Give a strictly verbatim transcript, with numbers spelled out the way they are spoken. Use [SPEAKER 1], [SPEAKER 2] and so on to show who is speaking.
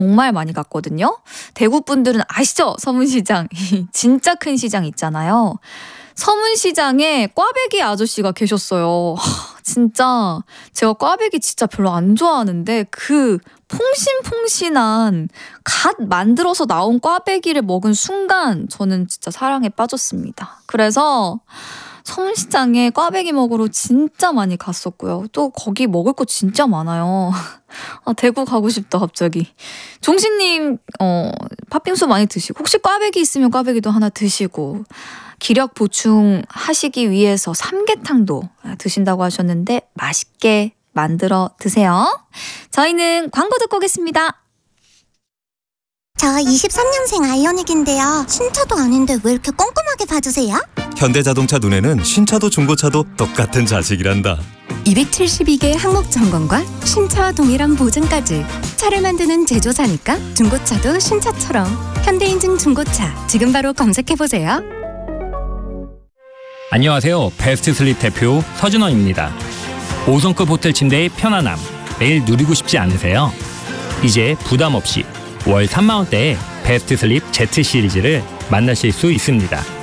[SPEAKER 1] 정말 많이 갔거든요. 대구 분들은 아시죠? 서문시장. 진짜 큰 시장 있잖아요. 서문시장에 꽈배기 아저씨가 계셨어요. 하, 진짜 제가 꽈배기 진짜 별로 안 좋아하는데 그 퐁신퐁신한 갓 만들어서 나온 꽈배기를 먹은 순간 저는 진짜 사랑에 빠졌습니다. 그래서 서문시장에 꽈배기 먹으러 진짜 많이 갔었고요. 또 거기 먹을 거 진짜 많아요. 아, 대구 가고 싶다 갑자기. 종신님 어, 팥빙수 많이 드시고 혹시 꽈배기 있으면 꽈배기도 하나 드시고 기력 보충하시기 위해서 삼계탕도 드신다고 하셨는데 맛있게 만들어 드세요. 저희는 광고 듣고 오겠습니다.
[SPEAKER 2] 저 이십삼 년생 아이오닉인데요. 신차도 아닌데 왜 이렇게 꼼꼼하게 봐주세요?
[SPEAKER 3] 현대자동차 눈에는 신차도 중고차도 똑같은 자식이란다.
[SPEAKER 4] 이백칠십이 개 항목 점검과 신차와 동일한 보증까지. 차를 만드는 제조사니까 중고차도 신차처럼. 현대인증 중고차 지금 바로 검색해보세요.
[SPEAKER 5] 안녕하세요. 베스트 슬립 대표 서준원입니다. 오 성급 호텔 침대의 편안함 매일 누리고 싶지 않으세요? 이제 부담 없이 월 삼만 원대의 베스트 슬립 Z 시리즈를 만나실 수 있습니다.